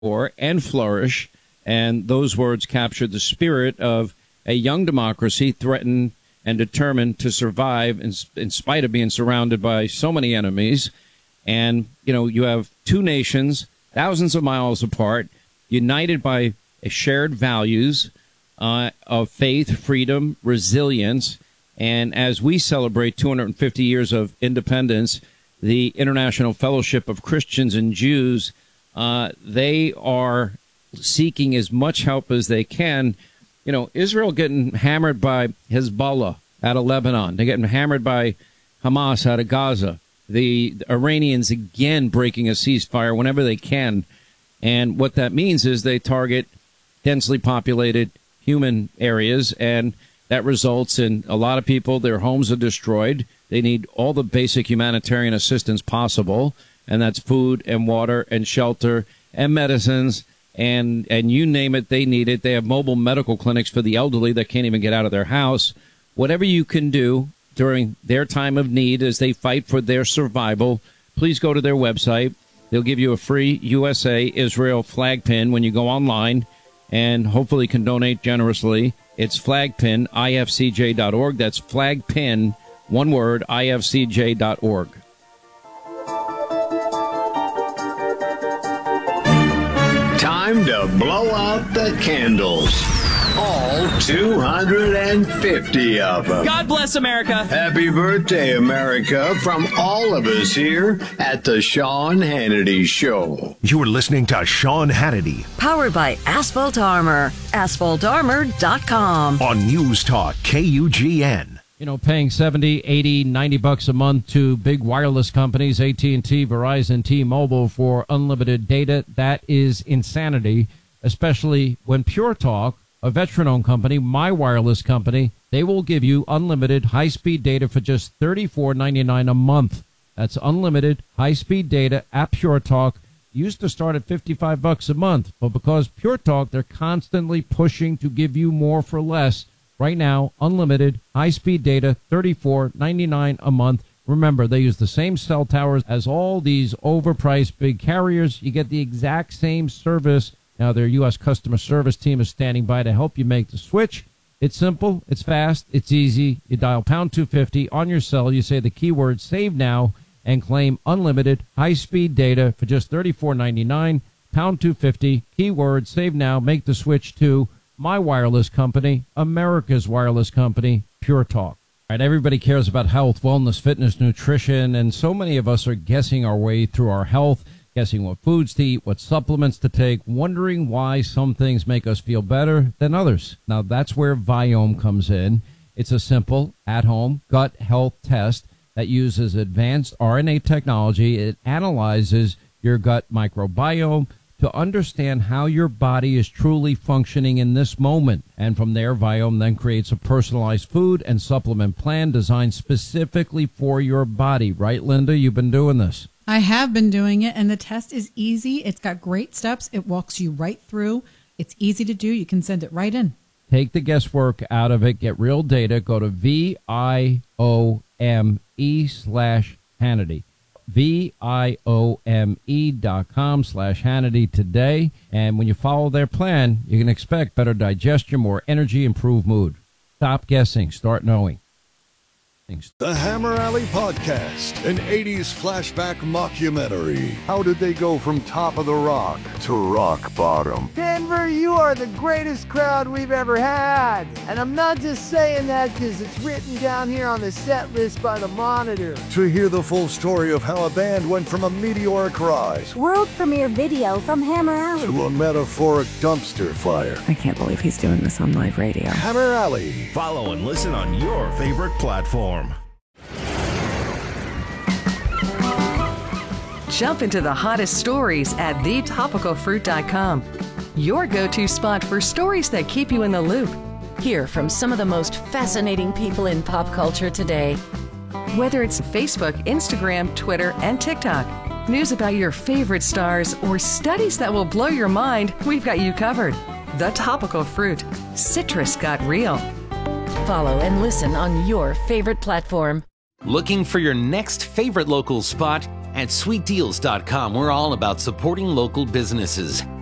or and flourish. And those words capture the spirit of a young democracy threatened and determined to survive in spite of being surrounded by so many enemies. And, you know, you have two nations, thousands of miles apart, united by shared values of faith, freedom, resilience. And as we celebrate 250 years of independence, the International Fellowship of Christians and Jews, they are seeking as much help as they can. You know, Israel getting hammered by Hezbollah out of Lebanon. They're getting hammered by Hamas out of Gaza. The Iranians again breaking a ceasefire whenever they can. And what that means is they target densely populated human areas, and that results in a lot of people, their homes are destroyed. They need all the basic humanitarian assistance possible, and that's food and water and shelter and medicines. And you name it, they need it. They have mobile medical clinics for the elderly that can't even get out of their house. Whatever you can do during their time of need as they fight for their survival, please go to their website. They'll give you a free USA Israel flag pin when you go online, and hopefully can donate generously. It's flagpin, ifcj.org. That's flagpin, one word, ifcj.org. Time to blow out the candles. All 250 of them. God bless America. Happy birthday, America, from all of us here at the Sean Hannity Show. You're listening to Sean Hannity. Powered by Asphalt Armor. AsphaltArmor.com. On News Talk KUGN. You know, paying $70, $80, $90 a month to big wireless companies, AT&T, Verizon, T-Mobile, for unlimited data, that is insanity, especially when Pure Talk, a veteran-owned company, my wireless company, they will give you unlimited high-speed data for just $34.99 a month. That's unlimited high-speed data at Pure Talk. Used to start at $55 a month, but because Pure Talk, they're constantly pushing to give you more for less. Right now, unlimited high-speed data, $34.99 a month. Remember, they use the same cell towers as all these overpriced big carriers. You get the exact same service. Now, their U.S. customer service team is standing by to help you make the switch. It's simple, it's fast, it's easy. You dial pound 250 on your cell. You say the keyword "save now" and claim unlimited high-speed data for just $34.99. Pound 250, keyword "save now." Make the switch to my wireless company, America's wireless company, Pure Talk. All right, everybody cares about health, wellness, fitness, nutrition, and so many of us are guessing our way through our health, guessing what foods to eat, what supplements to take, wondering why some things make us feel better than others. Now, that's where Viome comes in. It's a simple, at-home gut health test that uses advanced RNA technology. It analyzes your gut microbiome to understand how your body is truly functioning in this moment. And from there, Viome then creates a personalized food and supplement plan designed specifically for your body. Right, Linda? You've been doing this. I have been doing it, and the test is easy. It's got great steps. It walks you right through. It's easy to do. You can send it right in. Take the guesswork out of it. Get real data. Go to VIOME/Hannity. VIOME.com/Hannity today. And when you follow their plan, you can expect better digestion, more energy, improved mood. Stop guessing. Start knowing. The Hammer Alley Podcast, an 80s flashback mockumentary. How did they go from top of the rock to rock bottom? Denver, you are the greatest crowd we've ever had. And I'm not just saying that because it's written down here on the set list by the Monitor. To hear the full story of how a band went from a meteoric rise, world premiere video from Hammer Alley, to a metaphoric dumpster fire. I can't believe he's doing this on live radio. Hammer Alley. Follow and listen on your favorite platform. Jump into the hottest stories at thetopicalfruit.com. Your go-to spot for stories that keep you in the loop. Hear from some of the most fascinating people in pop culture today. Whether it's Facebook, Instagram, Twitter, and TikTok, news about your favorite stars, or studies that will blow your mind, we've got you covered. The Topical Fruit. Citrus got real. Follow and listen on your favorite platform. Looking for your next favorite local spot? At sweetdeals.com, we're all about supporting local businesses.